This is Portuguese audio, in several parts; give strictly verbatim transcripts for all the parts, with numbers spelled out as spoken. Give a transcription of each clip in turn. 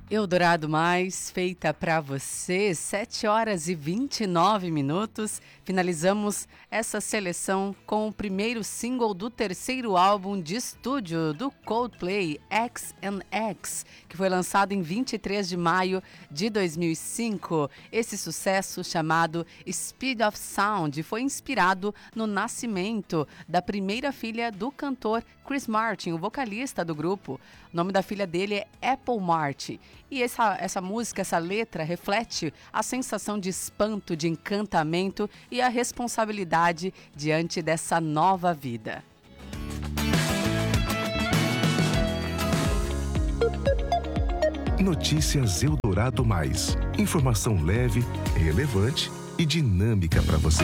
Eldorado Mais, feita para você, sete horas e vinte e nove minutos. Finalizamos essa seleção com o primeiro single do terceiro álbum de estúdio do Coldplay, X and X, que foi lançado em vinte e três de maio de dois mil e cinco. Esse sucesso, chamado Speed of Sound, foi inspirado no nascimento da primeira filha do cantor Chris Martin, o vocalista do grupo. O nome da filha dele é Apple Martin. E essa, essa música, essa letra, reflete a sensação de espanto, de encantamento e a responsabilidade diante dessa nova vida. Notícias Eldorado Mais. Informação leve, relevante e dinâmica para você.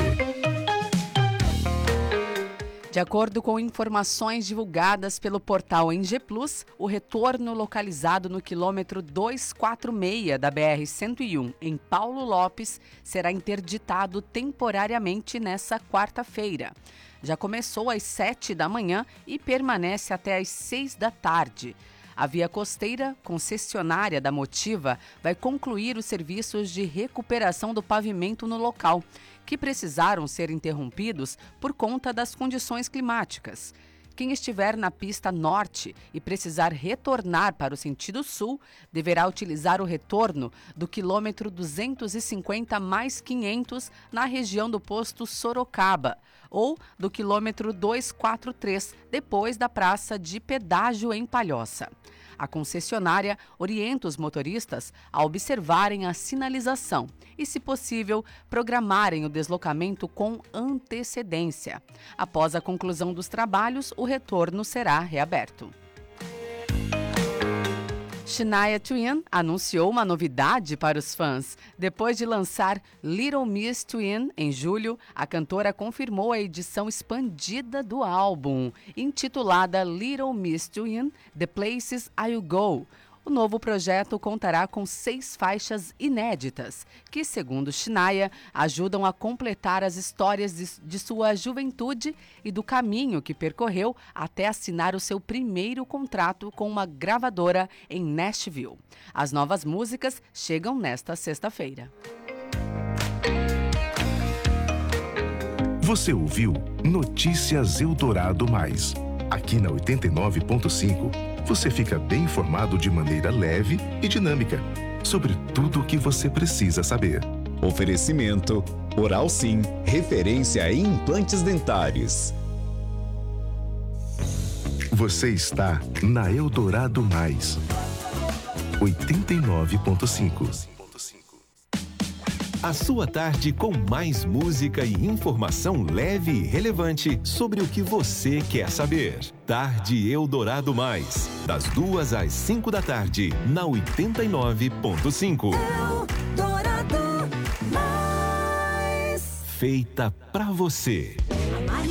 De acordo com informações divulgadas pelo portal Eng Plus, o retorno localizado no quilômetro duzentos e quarenta e seis da B R cento e um, em Paulo Lopes, será interditado temporariamente nesta quarta-feira. Já começou às sete da manhã e permanece até às seis da tarde. A Via Costeira, concessionária da Motiva, vai concluir os serviços de recuperação do pavimento no local, que precisaram ser interrompidos por conta das condições climáticas. Quem estiver na pista norte e precisar retornar para o sentido sul, deverá utilizar o retorno do quilômetro duzentos e cinquenta mais quinhentos na região do posto Sorocaba, ou do quilômetro duzentos e quarenta e três, depois da praça de pedágio em Palhoça. A concessionária orienta os motoristas a observarem a sinalização e, se possível, programarem o deslocamento com antecedência. Após a conclusão dos trabalhos, o retorno será reaberto. Shania Twain anunciou uma novidade para os fãs. Depois de lançar Little Miss Twain em julho, a cantora confirmou a edição expandida do álbum, intitulada Little Miss Twain: The Places I'll Go. O novo projeto contará com seis faixas inéditas, que, segundo Shania, ajudam a completar as histórias de, de sua juventude e do caminho que percorreu até assinar o seu primeiro contrato com uma gravadora em Nashville. As novas músicas chegam nesta sexta-feira. Você ouviu Notícias Eldorado Mais. Aqui na oitenta e nove ponto cinco, você fica bem informado de maneira leve e dinâmica sobre tudo o que você precisa saber. Oferecimento Oral Sim, referência em implantes dentários. Você está na Eldorado Mais, oitenta e nove ponto cinco. A sua tarde com mais música e informação leve e relevante sobre o que você quer saber. Tarde Eldorado Mais, das duas às cinco da tarde, na oitenta e nove ponto cinco. Eldorado Mais. Feita pra você.